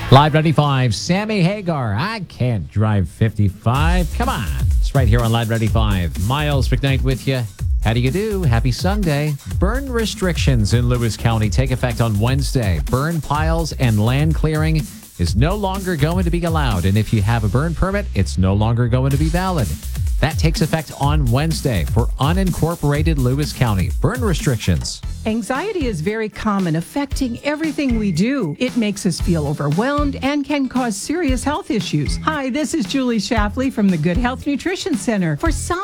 Live 95, Sammy Hagar. I can't drive 55. Come on. It's right here on Live 95. Miles McKnight with you. How do you do? Happy Sunday. Burn restrictions in Lewis County take effect on Wednesday. Burn piles and land clearing is no longer going to be allowed. And if you have a burn permit, it's no longer going to be valid. That takes effect on Wednesday for unincorporated Lewis County. Burn restrictions. Anxiety is very common, affecting everything we do. It makes us feel overwhelmed and can cause serious health issues. Hi, this is Julie Shafley from the Good Health Nutrition Center. For some